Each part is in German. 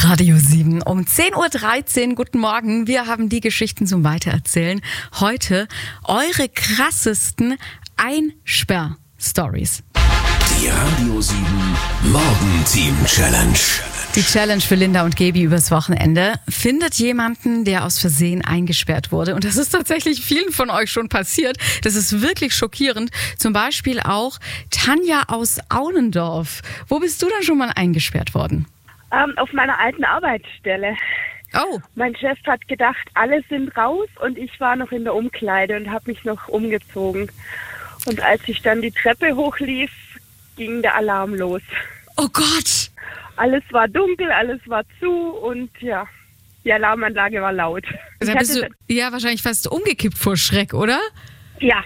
Radio 7 um 10.13 Uhr. Guten Morgen. Wir haben die Geschichten zum Weitererzählen. Heute eure krassesten Einsperr-Stories. Die Radio 7 Morgenteam-Challenge. Die Challenge für Linda und Gaby übers Wochenende. Findet jemanden, der aus Versehen eingesperrt wurde. Und das ist tatsächlich vielen von euch schon passiert. Das ist wirklich schockierend. Zum Beispiel auch Tanja aus Aunendorf. Wo bist du denn schon mal eingesperrt worden? Auf meiner alten Arbeitsstelle. Oh. Mein Chef hat gedacht, alle sind raus und ich war noch in der Umkleide und habe mich noch umgezogen. Und als ich dann die Treppe hochlief, ging der Alarm los. Oh Gott! Alles war dunkel, alles war zu und ja, die Alarmanlage war laut. Da bist du ja wahrscheinlich fast umgekippt vor Schreck, oder? Ja.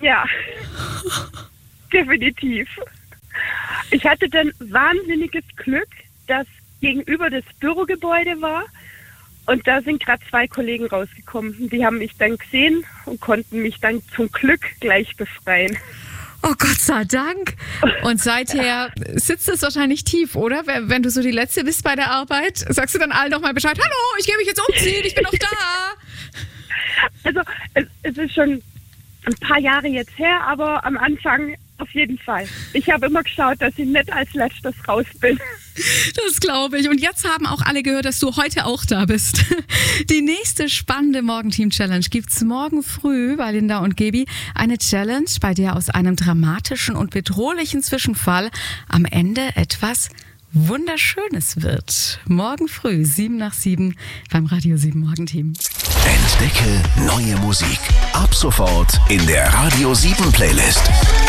Definitiv. Ich hatte dann wahnsinniges Glück, dass gegenüber das Bürogebäude war und da sind gerade 2 Kollegen rausgekommen. Die haben mich dann gesehen und konnten mich dann zum Glück gleich befreien. Oh Gott sei Dank. Und seither sitzt es wahrscheinlich tief, oder? Wenn du so die Letzte bist bei der Arbeit, sagst du dann allen nochmal Bescheid, hallo, ich gehe mich jetzt umziehen, ich bin noch da. Also es ist schon ein paar Jahre jetzt her, aber am Anfang auf jeden Fall. Ich habe immer geschaut, dass ich nicht als Letztes raus bin. Das glaube ich. Und jetzt haben auch alle gehört, dass du heute auch da bist. Die nächste spannende Morgenteam-Challenge gibt's morgen früh bei Linda und Gaby. Eine Challenge, bei der aus einem dramatischen und bedrohlichen Zwischenfall am Ende etwas Wunderschönes wird. Morgen früh, 7:07 beim Radio 7 Morgenteam. Entdecke neue Musik. Ab sofort in der Radio 7 Playlist.